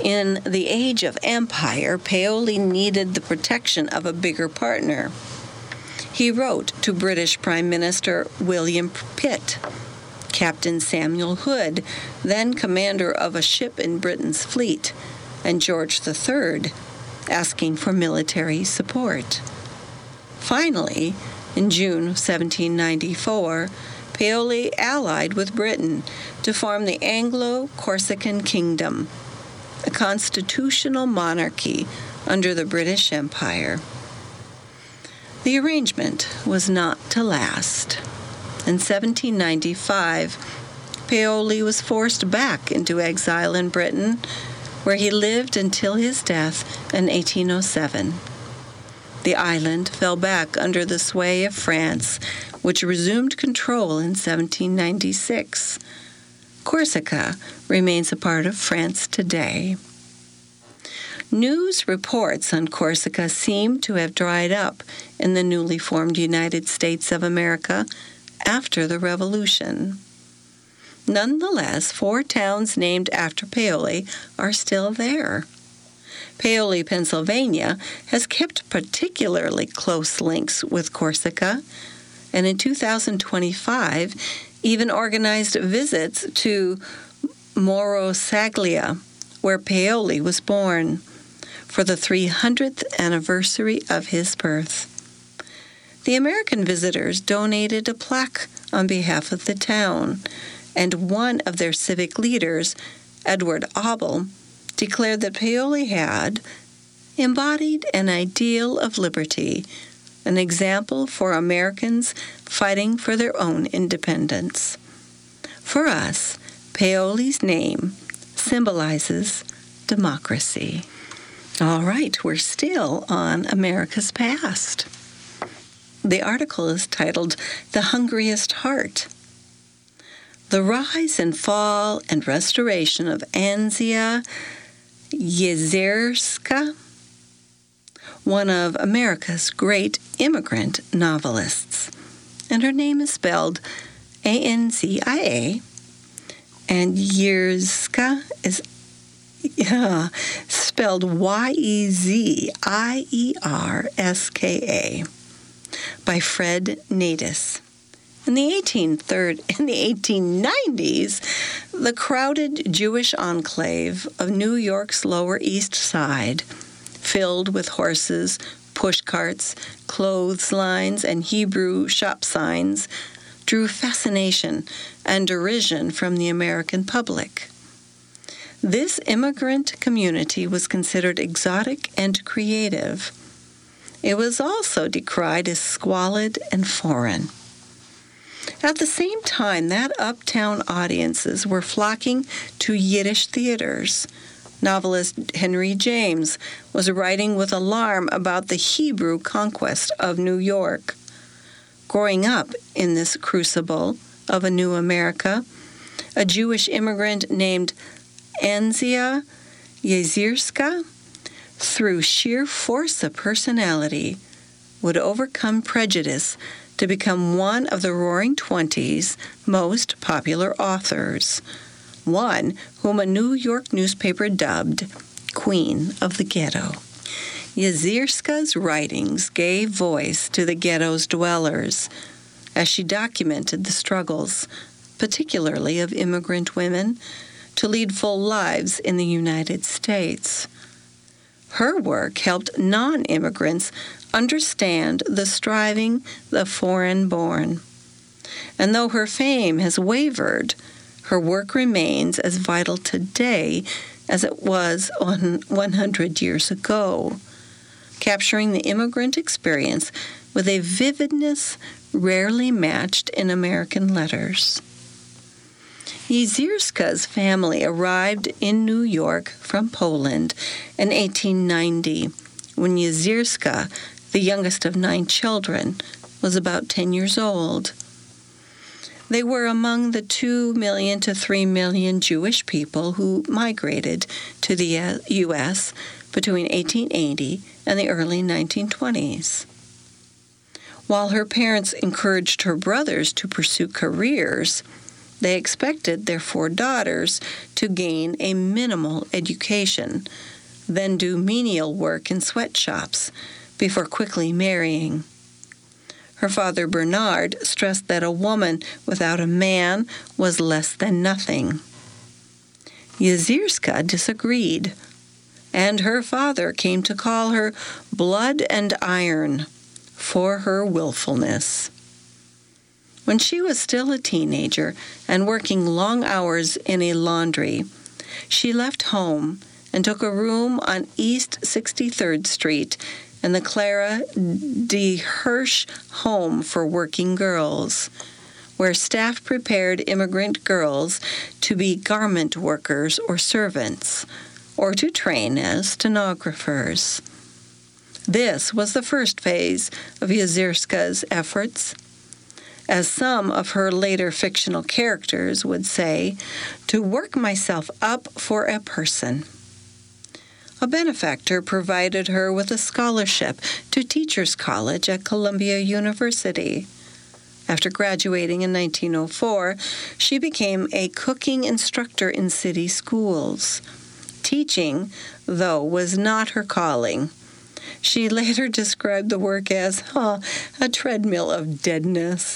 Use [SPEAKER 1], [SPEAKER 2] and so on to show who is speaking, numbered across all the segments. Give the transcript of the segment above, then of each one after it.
[SPEAKER 1] In the age of empire, Paoli needed the protection of a bigger partner. He wrote to British Prime Minister William Pitt, Captain Samuel Hood, then commander of a ship in Britain's fleet, and George III, asking for military support. Finally, in June 1794, Paoli allied with Britain to form the Anglo-Corsican Kingdom, a constitutional monarchy under the British Empire. The arrangement was not to last. In 1795, Paoli was forced back into exile in Britain, where he lived until his death in 1807. The island fell back under the sway of France, which resumed control in 1796. Corsica remains a part of France today. News reports on Corsica seem to have dried up in the newly formed United States of America after the Revolution. Nonetheless, 4 towns named after Paoli are still there. Paoli, Pennsylvania, has kept particularly close links with Corsica, and in 2025 even organized visits to Morosaglia, where Paoli was born, for the 300th anniversary of his birth. The American visitors donated a plaque on behalf of the town, and one of their civic leaders, Edward Abel, declared that Paoli had embodied an ideal of liberty, an example for Americans fighting for their own independence. For us, Paoli's name symbolizes democracy. All right, we're still on America's past. The article is titled "The Hungriest Heart." The rise and fall and restoration of Anzia Yezierska, one of America's great immigrant novelists. And her name is spelled Anzia, and Yezierska is spelled Yezierska, by Fred Natus. In the 1890s, the crowded Jewish enclave of New York's Lower East Side, filled with horses, pushcarts, clotheslines, and Hebrew shop signs, drew fascination and derision from the American public. This immigrant community was considered exotic and creative. It was also decried as squalid and foreign. At the same time that uptown audiences were flocking to Yiddish theaters, novelist Henry James was writing with alarm about the Hebrew conquest of New York. Growing up in this crucible of a new America, a Jewish immigrant named Anzia Yezierska, through sheer force of personality, would overcome prejudice to become one of the Roaring Twenties' most popular authors, one whom a New York newspaper dubbed Queen of the Ghetto. Yezierska's writings gave voice to the ghetto's dwellers as she documented the struggles, particularly of immigrant women, to lead full lives in the United States. Her work helped non-immigrants understand the striving the foreign-born. And though her fame has wavered, her work remains as vital today as it was 100 years ago, capturing the immigrant experience with a vividness rarely matched in American letters. Yezierska's family arrived in New York from Poland in 1890, when Yezierska, the youngest of 9 children, was about 10 years old. They were among the 2 million to 3 million Jewish people who migrated to the U.S. between 1880 and the early 1920s. While her parents encouraged her brothers to pursue careers, They expected their 4 daughters to gain a minimal education, then do menial work in sweatshops before quickly marrying. Her father, Bernard, stressed that a woman without a man was less than nothing. Yezierska disagreed, and her father came to call her blood and iron for her willfulness. When she was still a teenager and working long hours in a laundry, she left home and took a room on East 63rd Street in the Clara D. Hirsch Home for Working Girls, where staff prepared immigrant girls to be garment workers or servants, or to train as stenographers. This was the first phase of Yezierska's efforts. As some of her later fictional characters would say, to work myself up for a person. A benefactor provided her with a scholarship to Teachers College at Columbia University. After graduating in 1904, she became a cooking instructor in city schools. Teaching, though, was not her calling. She later described the work as a treadmill of deadness.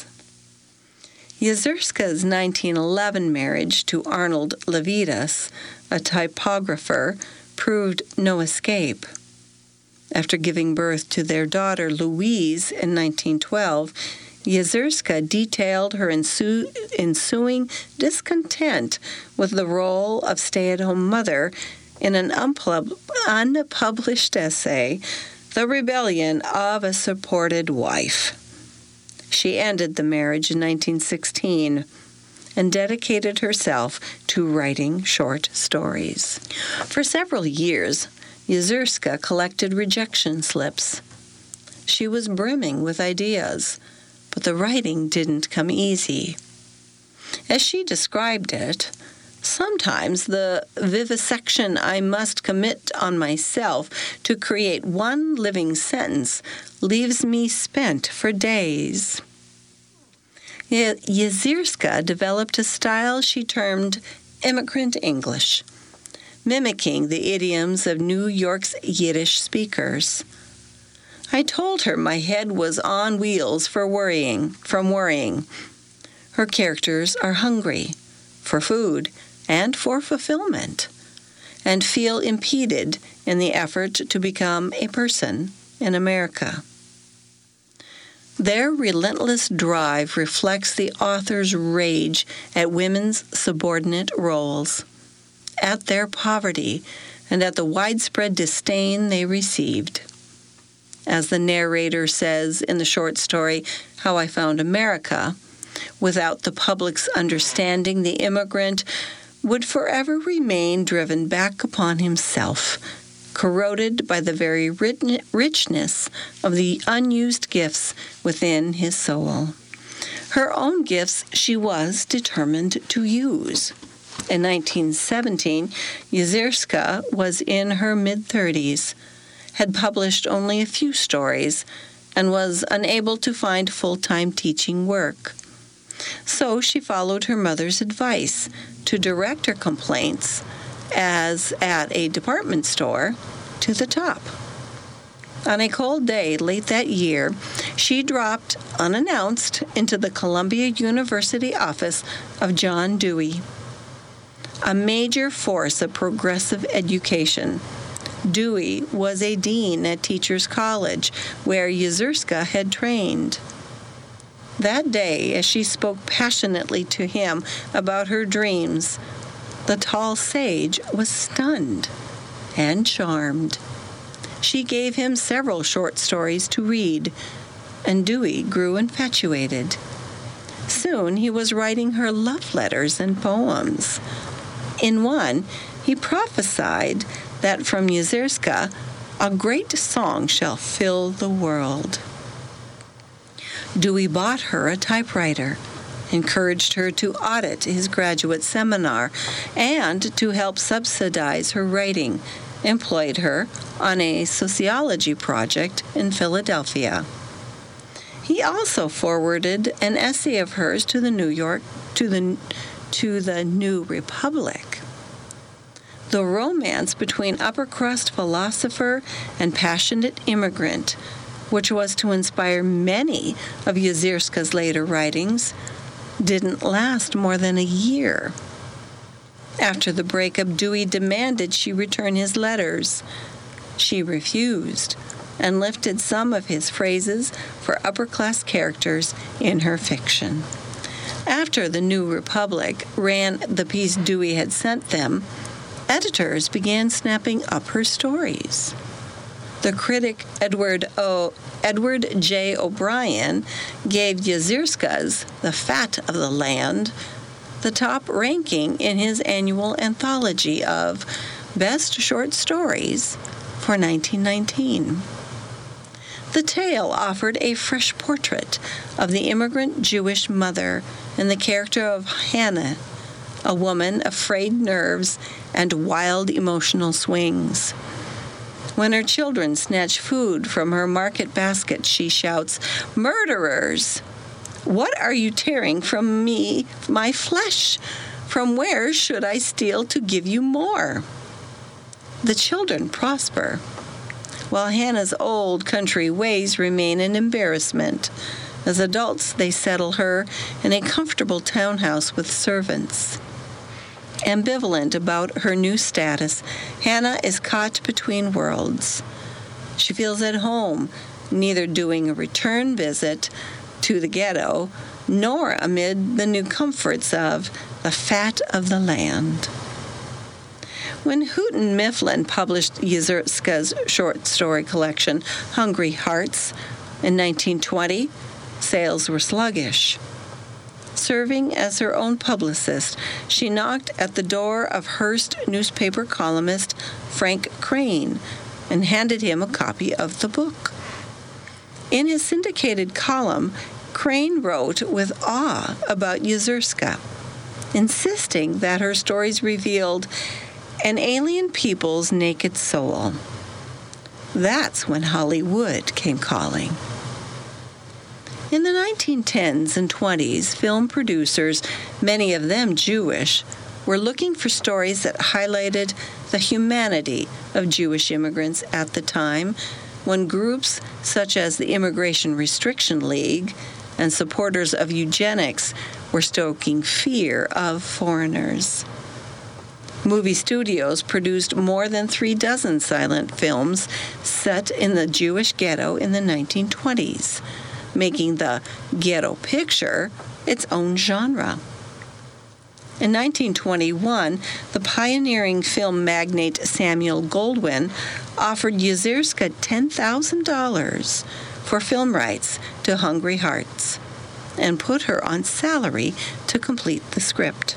[SPEAKER 1] Yezierska's 1911 marriage to Arnold Levitas, a typographer, proved no escape. After giving birth to their daughter Louise in 1912, Yezierska detailed her ensuing discontent with the role of stay-at-home mother in an unpublished essay, The Rebellion of a Supported Wife. She ended the marriage in 1916 and dedicated herself to writing short stories. For several years, Yezierska collected rejection slips. She was brimming with ideas, but the writing didn't come easy. As she described it, sometimes the vivisection I must commit on myself to create one living sentence leaves me spent for days. Yezierska developed a style she termed immigrant English, mimicking the idioms of New York's Yiddish speakers. I told her my head was on wheels from worrying. Her characters are hungry for food and for fulfillment, and feel impeded in the effort to become a person in America. Their relentless drive reflects the author's rage at women's subordinate roles, at their poverty, and at the widespread disdain they received. As the narrator says in the short story, How I Found America, without the public's understanding, the immigrant would forever remain driven back upon himself, corroded by the very richness of the unused gifts within his soul. Her own gifts she was determined to use. In 1917, Yezierska was in her mid-30s, had published only a few stories, and was unable to find full-time teaching work. So she followed her mother's advice to direct her complaints, as at a department store, to the top. On a cold day late that year, she dropped, unannounced, into the Columbia University office of John Dewey, a major force of progressive education. Dewey was a dean at Teachers College, where Yezierska had trained. That day, as she spoke passionately to him about her dreams, the tall sage was stunned and charmed. She gave him several short stories to read, and Dewey grew infatuated. Soon he was writing her love letters and poems. In one, he prophesied that from Yezierska, a great song shall fill the world. Dewey bought her a typewriter, encouraged her to audit his graduate seminar, and to help subsidize her writing, employed her on a sociology project in Philadelphia. He also forwarded an essay of hers to the to the New Republic. The romance between upper-crust philosopher and passionate immigrant, which was to inspire many of Yezierska's later writings, didn't last more than a year. After the breakup, Dewey demanded she return his letters. She refused and lifted some of his phrases for upper-class characters in her fiction. After the New Republic ran the piece Dewey had sent them, editors began snapping up her stories. The critic Edward J. O'Brien gave Yezierska's The Fat of the Land the top ranking in his annual anthology of Best Short Stories for 1919. The tale offered a fresh portrait of the immigrant Jewish mother in the character of Hannah, a woman of frayed nerves and wild emotional swings. When her children snatch food from her market basket, she shouts, "Murderers! What are you tearing from me, my flesh? From where should I steal to give you more?" The children prosper, while Hannah's old country ways remain an embarrassment. As adults, they settle her in a comfortable townhouse with servants. Ambivalent about her new status, Hannah is caught between worlds. She feels at home, neither doing a return visit to the ghetto, nor amid the new comforts of the fat of the land. When Houghton Mifflin published Yezierska's short story collection, Hungry Hearts, in 1920, sales were sluggish. Serving as her own publicist, she knocked at the door of Hearst newspaper columnist Frank Crane and handed him a copy of the book. In his syndicated column, Crane wrote with awe about Yezierska, insisting that her stories revealed an alien people's naked soul. That's when Hollywood came calling. In the 1910s and 20s, film producers, many of them Jewish, were looking for stories that highlighted the humanity of Jewish immigrants at the time, when groups such as the Immigration Restriction League and supporters of eugenics were stoking fear of foreigners. Movie studios produced more than 36 silent films set in the Jewish ghetto in the 1920s, making the ghetto picture its own genre. In 1921, the pioneering film magnate Samuel Goldwyn offered Yezierska $10,000 for film rights to Hungry Hearts and put her on salary to complete the script.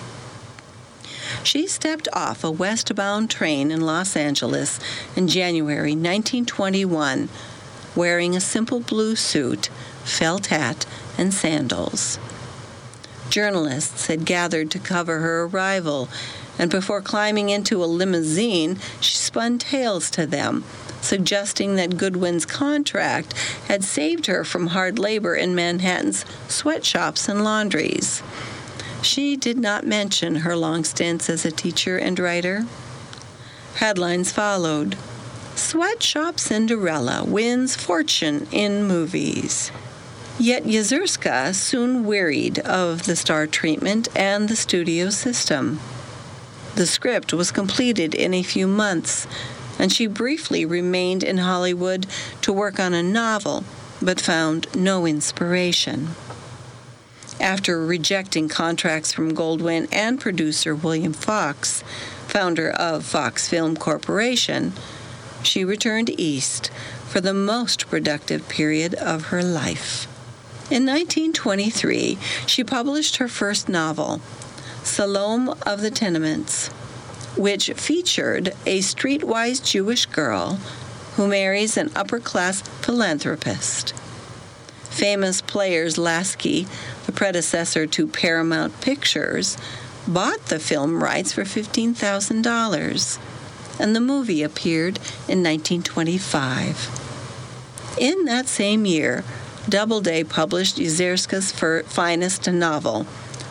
[SPEAKER 1] She stepped off a westbound train in Los Angeles in January 1921, wearing a simple blue suit, felt hat, and sandals. Journalists had gathered to cover her arrival, and before climbing into a limousine, she spun tales to them, suggesting that Goodwin's contract had saved her from hard labor in Manhattan's sweatshops and laundries. She did not mention her long stints as a teacher and writer. Headlines followed. Sweatshop Cinderella wins fortune in movies. Yet Yezierska soon wearied of the star treatment and the studio system. The script was completed in a few months, and she briefly remained in Hollywood to work on a novel, but found no inspiration. After rejecting contracts from Goldwyn and producer William Fox, founder of Fox Film Corporation, she returned east for the most productive period of her life. In 1923, she published her first novel, Salome of the Tenements, which featured a streetwise Jewish girl who marries an upper-class philanthropist. Famous Players Lasky, the predecessor to Paramount Pictures, bought the film rights for $15,000, and the movie appeared in 1925. In that same year, Doubleday published Yezierska's finest novel,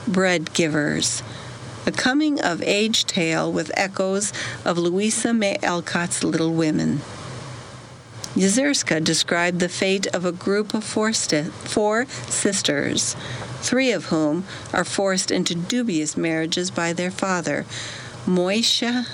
[SPEAKER 1] Bread Givers, a coming-of-age tale with echoes of Louisa May Alcott's Little Women. Yezierska described the fate of a group of four sisters, three of whom are forced into dubious marriages by their father, Moisha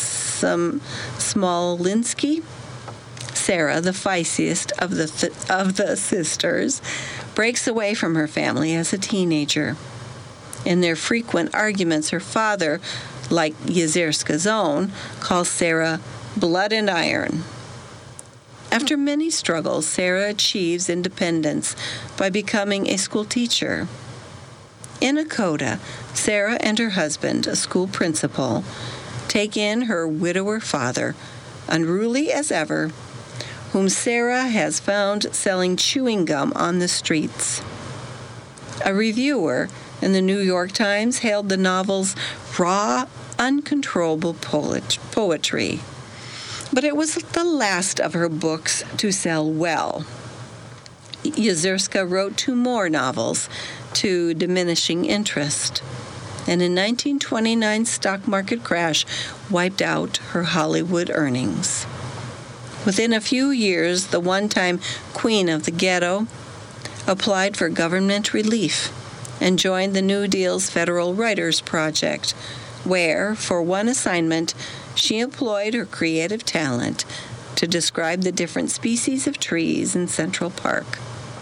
[SPEAKER 1] Smolinski. Sarah, the feistiest of the sisters, breaks away from her family as a teenager. In their frequent arguments, her father, like Yezierska's own, calls Sarah blood and iron. After many struggles, Sarah achieves independence by becoming a school teacher. In a coda, Sarah and her husband, a school principal, take in her widower father, unruly as ever, whom Sarah has found selling chewing gum on the streets. A reviewer in the New York Times hailed the novel's raw, uncontrollable poetry. But it was the last of her books to sell well. Yezierska wrote 2 more novels to diminishing interest, and in 1929's stock market crash wiped out her Hollywood earnings. Within a few years, the one-time queen of the ghetto applied for government relief and joined the New Deal's Federal Writers Project, where, for one assignment, she employed her creative talent to describe the different species of trees in Central Park.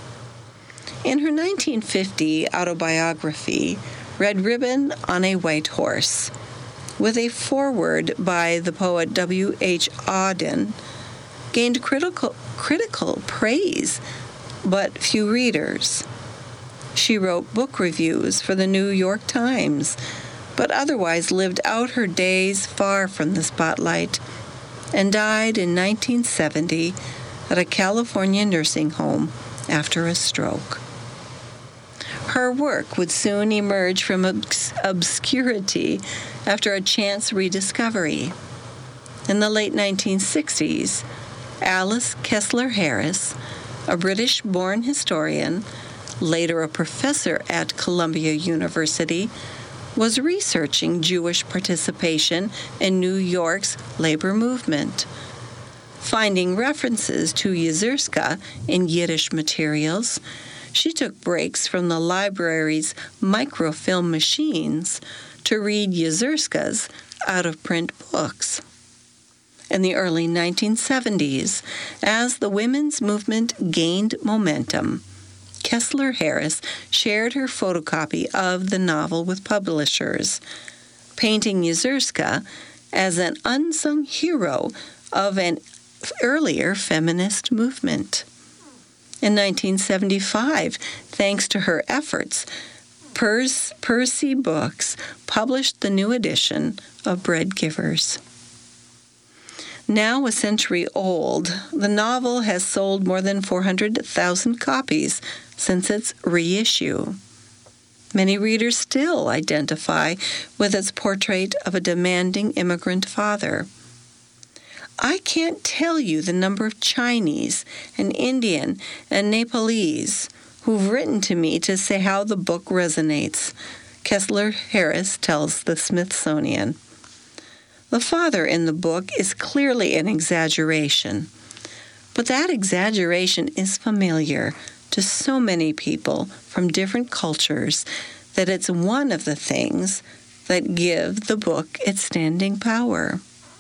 [SPEAKER 1] In her 1950 autobiography, Red Ribbon on a White Horse, with a foreword by the poet W.H. Auden, gained critical praise, but few readers. She wrote book reviews for the New York Times, but otherwise lived out her days far from the spotlight, and died in 1970 at a California nursing home after a stroke. Her work would soon emerge from obscurity after a chance rediscovery. In the late 1960s, Alice Kessler Harris, a British-born historian, later a professor at Columbia University, was researching Jewish participation in New York's labor movement. Finding references to Yezierska in Yiddish materials, she took breaks from the library's microfilm machines to read Yezierska's out-of-print books. In the early 1970s, as the women's movement gained momentum, Kessler Harris shared her photocopy of the novel with publishers, painting Yezierska as an unsung hero of an earlier feminist movement. In 1975, thanks to her efforts, Percy Books published the new edition of Bread Givers. Now a century old, the novel has sold more than 400,000 copies since its reissue. Many readers still identify with its portrait of a demanding immigrant father. I can't tell you the number of Chinese and Indian and Nepalese who've written to me to say how the book resonates, Kessler Harris tells the Smithsonian. The father in the book is clearly an exaggeration, but that exaggeration is familiar to so many people from different cultures that it's one of the things that give the book its standing power.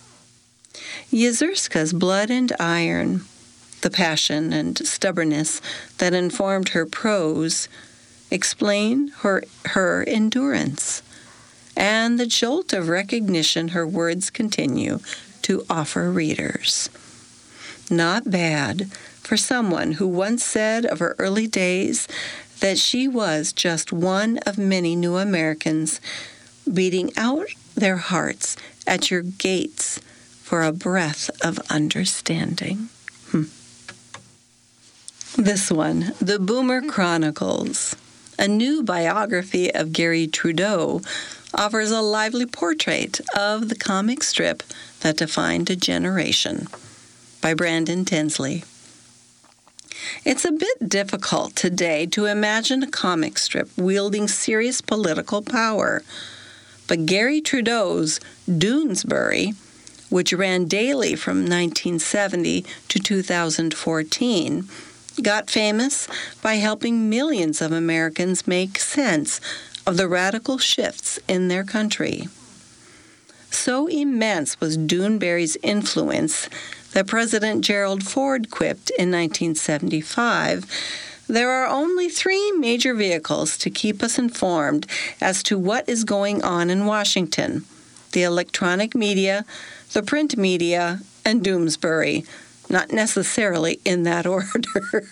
[SPEAKER 1] Yezierska's blood and iron, the passion and stubbornness that informed her prose, explain her endurance and the jolt of recognition her words continue to offer readers. Not bad for someone who once said of her early days that she was just one of many new Americans beating out their hearts at your gates for a breath of understanding. This one, The Boomer Chronicles, a new biography of Gary Trudeau, offers a lively portrait of the comic strip that defined a generation, by Brandon Tinsley. It's a bit difficult today to imagine a comic strip wielding serious political power, but Gary Trudeau's Doonesbury, which ran daily from 1970 to 2014, got famous by helping millions of Americans make sense of the radical shifts in their country. So immense was Doonesbury's influence that President Gerald Ford quipped in 1975, "There are only 3 major vehicles to keep us informed as to what is going on in Washington: the electronic media, the print media, and Doonesbury." Not necessarily in that order.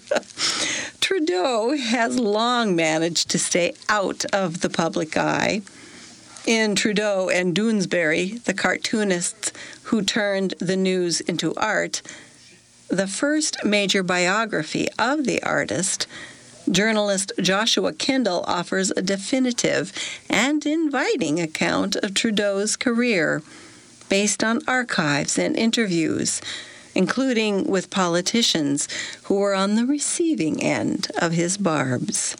[SPEAKER 1] Trudeau has long managed to stay out of the public eye. In Trudeau and Doonesbury, the cartoonists who turned the news into art, the first major biography of the artist, journalist Joshua Kendall offers a definitive and inviting account of Trudeau's career based on archives and interviews, including with politicians who were on the receiving end of his barbs.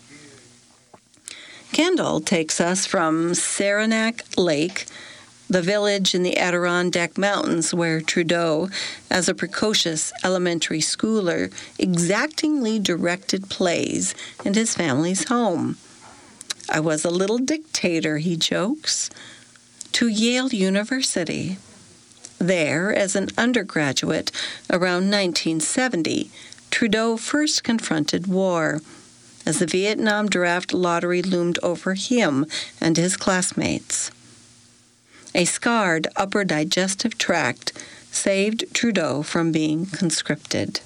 [SPEAKER 1] Kendall takes us from Saranac Lake, the village in the Adirondack Mountains where Trudeau, as a precocious elementary schooler, exactingly directed plays in his family's home. "I was a little dictator," he jokes, to Yale University. There, as an undergraduate around 1970, Trudeau first confronted war, as the Vietnam draft lottery loomed over him and his classmates. A scarred upper digestive tract saved Trudeau from being conscripted.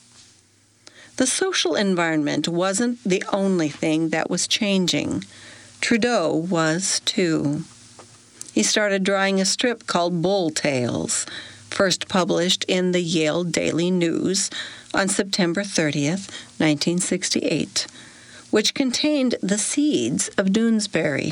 [SPEAKER 1] The social environment wasn't the only thing that was changing. Trudeau was too. He started drawing a strip called Bull Tales, first published in the Yale Daily News on September 30th, 1968, which contained the seeds of Doonesbury.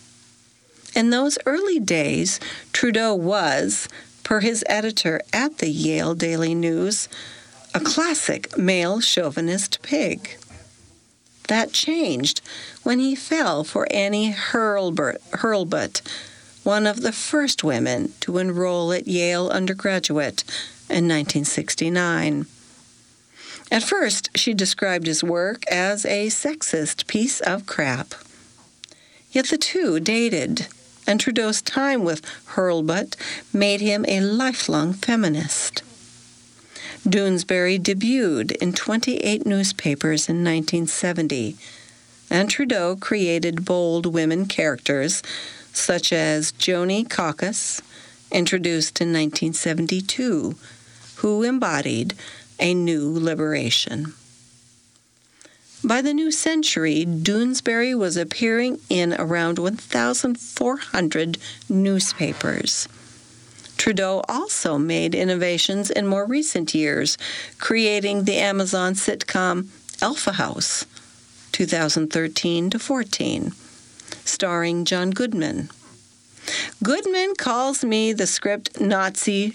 [SPEAKER 1] In those early days, Trudeau was, per his editor at the Yale Daily News, a classic male chauvinist pig. That changed when he fell for Annie Hurlbut, one of the first women to enroll at Yale undergraduate in 1969. At first, she described his work as a sexist piece of crap. Yet the two dated, and Trudeau's time with Hurlbut made him a lifelong feminist. Doonesbury debuted in 28 newspapers in 1970, and Trudeau created bold women characters such as Joni Caucus, introduced in 1972, who embodied a new liberation. By the new century, Doonesbury was appearing in around 1,400 newspapers. Trudeau also made innovations in more recent years, creating the Amazon sitcom Alpha House, 2013 to 14, starring John Goodman. Goodman calls me the script Nazi,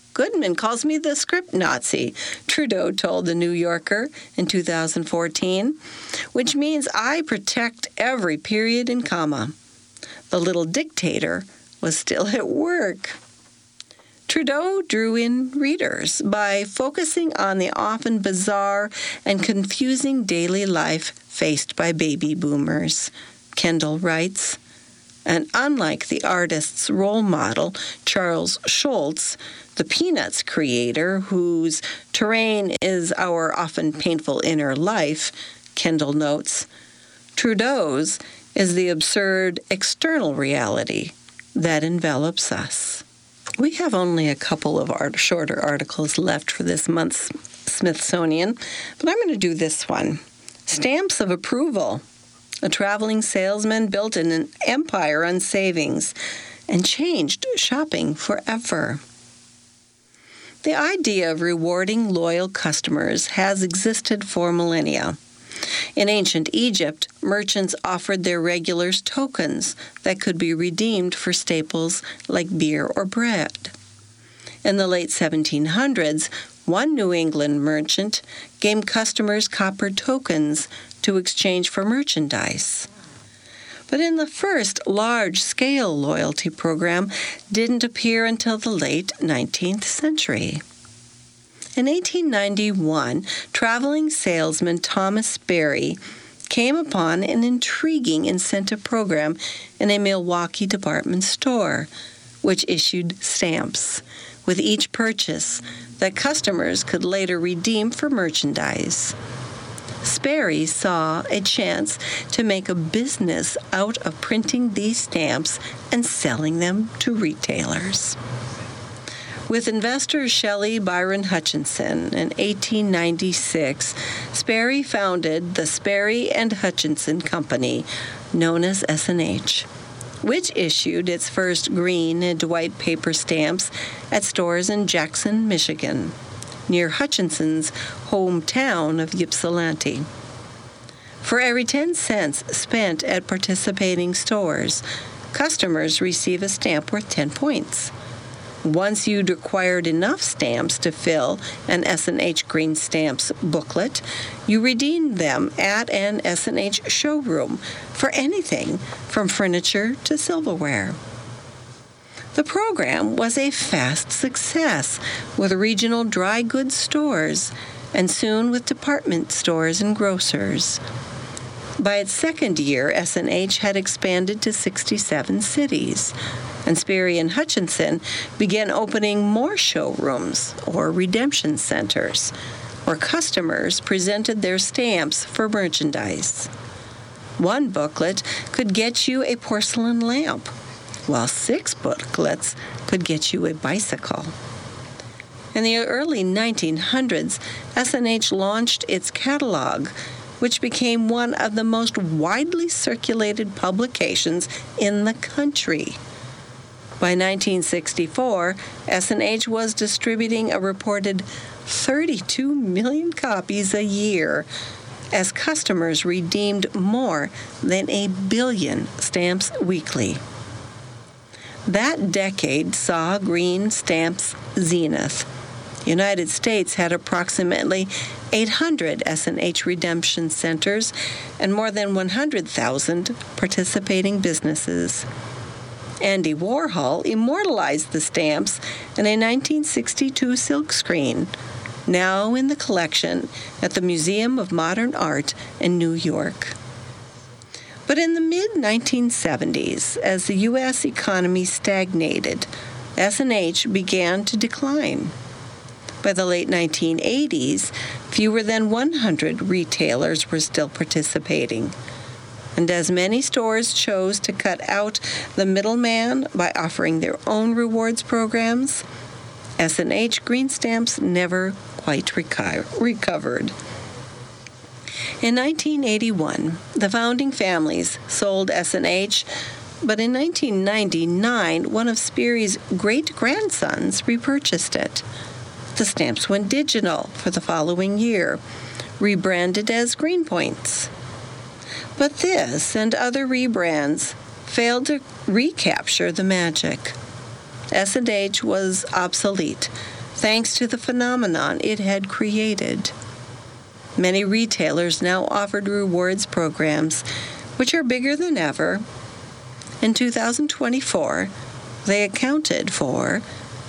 [SPEAKER 1] Trudeau told The New Yorker in 2014, which means I protect every period and comma. The little dictator was still at work. Trudeau drew in readers by focusing on the often bizarre and confusing daily life faced by baby boomers, Kendall writes. And unlike the artist's role model, Charles Schulz, the Peanuts creator, whose terrain is our often painful inner life, Kendall notes, Trudeau's is the absurd external reality that envelops us. We have only a couple of shorter articles left for this month's Smithsonian, but I'm going to do this one. Stamps of Approval. A traveling salesman built an empire on savings and changed shopping forever. The idea of rewarding loyal customers has existed for millennia. In ancient Egypt, merchants offered their regulars tokens that could be redeemed for staples like beer or bread. In the late 1700s, one New England merchant gave customers copper tokens to exchange for merchandise. But in the first large-scale loyalty program didn't appear until the late 19th century. In 1891, traveling salesman Thomas Sperry came upon an intriguing incentive program in a Milwaukee department store, which issued stamps with each purchase that customers could later redeem for merchandise. Sperry saw a chance to make a business out of printing these stamps and selling them to retailers. With investor Shelley Byron Hutchinson in 1896, Sperry founded the Sperry and Hutchinson Company, known as S&H, which issued its first green and white paper stamps at stores in Jackson, Michigan, near Hutchinson's hometown of Ypsilanti. For every 10 cents spent at participating stores, customers receive a stamp worth 10 points. Once you'd acquired enough stamps to fill an S&H Green Stamps booklet, you redeemed them at an S&H showroom for anything from furniture to silverware. The program was a fast success with regional dry goods stores and soon with department stores and grocers. By its second year, S&H had expanded to 67 cities, and Sperry and Hutchinson began opening more showrooms or redemption centers, where customers presented their stamps for merchandise. One booklet could get you a porcelain lamp, while 6 booklets could get you a bicycle. In the early 1900s, S&H launched its catalog, which became one of the most widely circulated publications in the country. By 1964, S&H was distributing a reported 32 million copies a year as customers redeemed more than 1 billion stamps weekly. That decade saw green stamps' zenith. The United States had approximately 800 S&H redemption centers and more than 100,000 participating businesses. Andy Warhol immortalized the stamps in a 1962 silkscreen, now in the collection at the Museum of Modern Art in New York. But in the mid-1970s, as the U.S. economy stagnated, S&H began to decline. By the late 1980s, fewer than 100 retailers were still participating. And as many stores chose to cut out the middleman by offering their own rewards programs, S&H Green Stamps never quite recovered. In 1981, the founding families sold S&H, but in 1999, one of Sperry's great-grandsons repurchased it. The stamps went digital for the following year, rebranded as Green Points. But this and other rebrands failed to recapture the magic. S&H was obsolete, thanks to the phenomenon it had created. Many retailers now offered rewards programs, which are bigger than ever. In 2024, they accounted for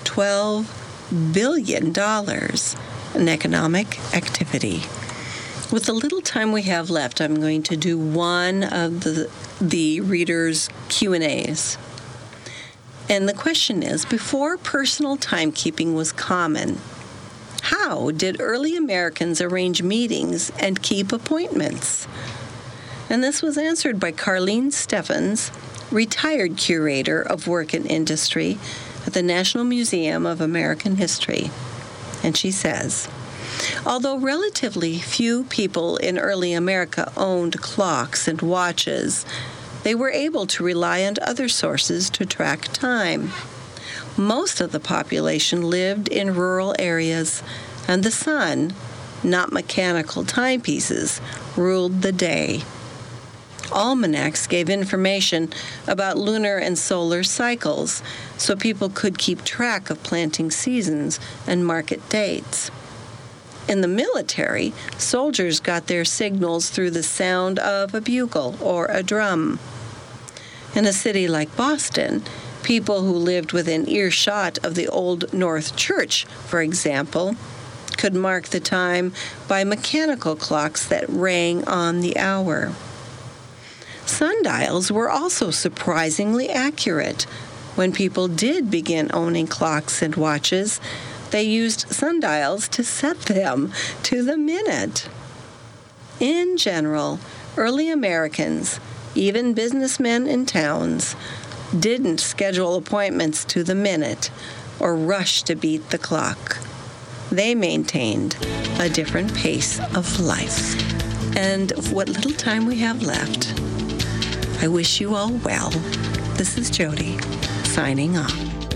[SPEAKER 1] $12 billion in economic activity. With the little time we have left, I'm going to do one of the readers' Q&As. And the question is, before personal timekeeping was common, how did early Americans arrange meetings and keep appointments? And this was answered by Carlene Steffens, retired curator of work and industry at the National Museum of American History. And she says, although relatively few people in early America owned clocks and watches, they were able to rely on other sources to track time. Most of the population lived in rural areas, and the sun, not mechanical timepieces, ruled the day. Almanacs gave information about lunar and solar cycles, so people could keep track of planting seasons and market dates. In the military, soldiers got their signals through the sound of a bugle or a drum. In a city like Boston, people who lived within earshot of the Old North Church, for example, could mark the time by mechanical clocks that rang on the hour. Sundials were also surprisingly accurate. When people did begin owning clocks and watches, they used sundials to set them to the minute. In general, early Americans, even businessmen in towns, didn't schedule appointments to the minute or rush to beat the clock. They maintained a different pace of life. And what little time we have left, I wish you all well. This is Jody, signing off.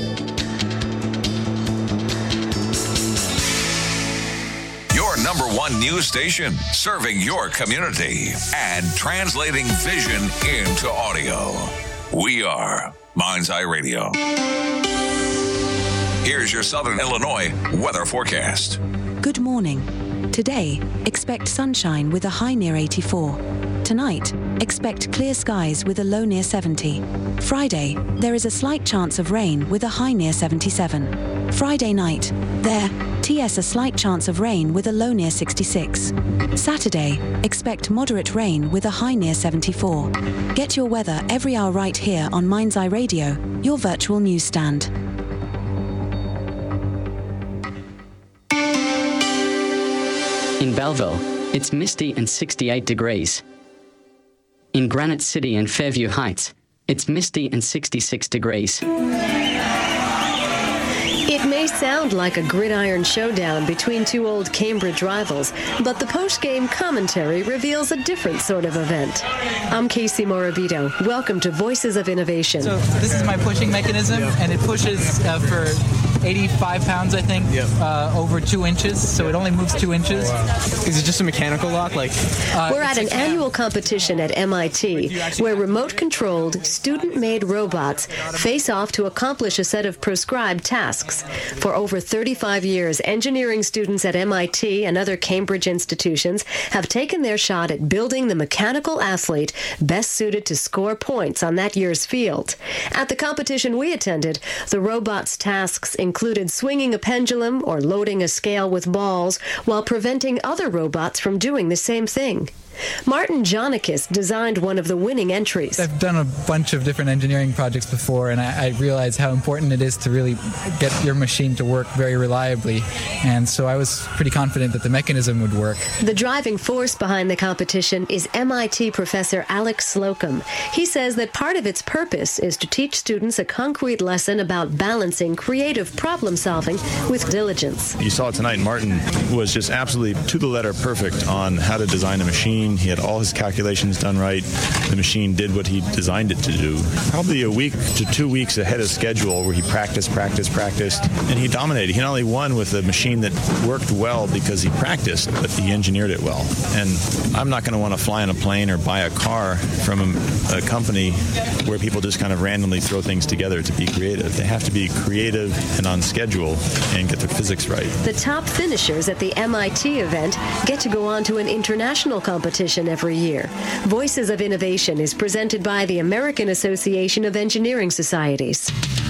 [SPEAKER 2] Your number one news station, serving your community and translating vision into audio. We are Mind's Eye Radio. Here's your Southern Illinois weather forecast.
[SPEAKER 3] Good morning. Today, expect sunshine with a high near 84. Tonight, expect clear skies with a low near 70. Friday, there is a slight chance of rain with a high near 77. Friday night, there, TS a slight chance of rain with a low near 66. Saturday, expect moderate rain with a high near 74. Get your weather every hour right here on Mind's Eye Radio, your virtual newsstand.
[SPEAKER 4] In Belleville, it's misty and 68 degrees. In Granite City and Fairview Heights, it's misty and 66 degrees.
[SPEAKER 5] It may sound like a gridiron showdown between two old Cambridge rivals, but the post-game commentary reveals a different sort of event. I'm Casey Morabito. Welcome to Voices of Innovation.
[SPEAKER 6] So this is my pushing mechanism, and it pushes for 85 pounds, I think, over 2 inches, so it only moves 2 inches.
[SPEAKER 7] Wow. Is it just a mechanical lock?
[SPEAKER 5] We're at an annual competition at MIT where remote-controlled, student-made robots face off to accomplish a set of prescribed tasks. For over 35 years, engineering students at MIT and other Cambridge institutions have taken their shot at building the mechanical athlete best suited to score points on that year's field. At the competition we attended, the robots' tasks included swinging a pendulum or loading a scale with balls while preventing other robots from doing the same thing. Martin Jonikis designed one of the winning entries.
[SPEAKER 6] I've done a bunch of different engineering projects before, and I realized how important it is to really get your machine to work very reliably. And so I was pretty confident that the mechanism would work.
[SPEAKER 5] The driving force behind the competition is MIT professor Alex Slocum. He says that part of its purpose is to teach students a concrete lesson about balancing creative problem solving with diligence.
[SPEAKER 8] You saw it tonight. Martin was just absolutely to the letter perfect on how to design a machine. He had all his calculations done right. The machine did what he designed it to do. Probably a week to 2 weeks ahead of schedule where he practiced, and he dominated. He not only won with a machine that worked well because he practiced, but he engineered it well. And I'm not going to want to fly on a plane or buy a car from a company where people just kind of randomly throw things together to be creative. They have to be creative and on schedule and get their physics right.
[SPEAKER 5] The top finishers at the MIT event get to go on to an international competition every year. Voices of Innovation is presented by the American Association of Engineering Societies.